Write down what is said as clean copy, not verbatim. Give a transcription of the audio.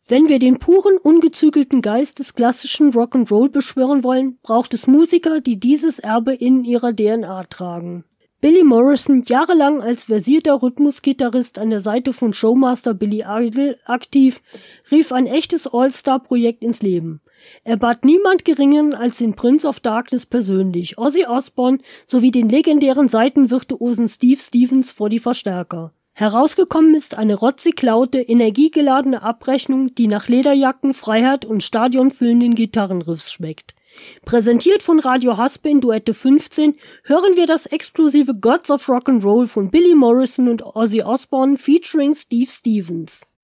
Wenn wir den puren, ungezügelten Geist des klassischen Rock'n'Roll beschwören wollen, braucht es Musiker, die dieses Erbe in ihrer DNA tragen. Billy Morrison, jahrelang als versierter Rhythmusgitarrist an der Seite von Showmaster Billy Idol aktiv, rief ein echtes All-Star-Projekt ins Leben. Er bat niemand Geringeren als den Prince of Darkness persönlich, Ozzy Osbourne, sowie den legendären Saitenvirtuosen Steve Stevens vor die Verstärker. Herausgekommen ist eine rotzig laute, energiegeladene Abrechnung, die nach Lederjacken, Freiheit und stadionfüllenden Gitarrenriffs schmeckt. Präsentiert von Radio Haspe in Duette 15 hören wir das exklusive Gods of Rock'n'Roll von Billy Morrison und Ozzy Osbourne featuring Steve Stevens.